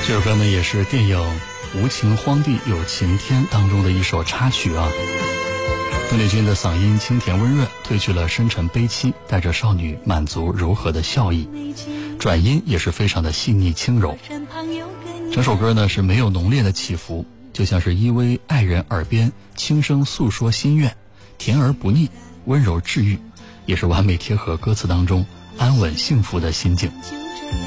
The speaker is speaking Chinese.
这首歌呢，也是电影《无情荒地有晴天》当中的一首插曲啊。邓丽君的嗓音清甜温润，褪去了深沉悲戚，带着少女满足柔和的笑意，转音也是非常的细腻轻柔。整首歌呢是没有浓烈的起伏，就像是依偎爱人耳边轻声诉说心愿，甜而不腻，温柔治愈，也是完美贴合歌词当中安稳幸福的心境。